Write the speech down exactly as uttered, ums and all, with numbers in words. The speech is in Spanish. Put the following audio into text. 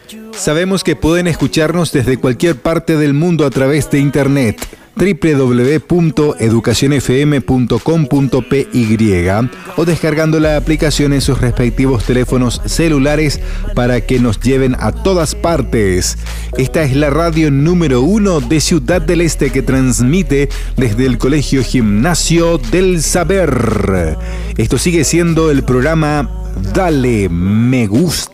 Sabemos que pueden escucharnos desde cualquier parte del mundo a través de internet. doble u doble u doble u punto educación f m punto com punto p y o descargando la aplicación en sus respectivos teléfonos celulares para que nos lleven a todas partes. Esta es la radio número uno de Ciudad del Este que transmite desde el Colegio Gimnasio del Saber. Esto sigue siendo el programa Dale Me Gusta.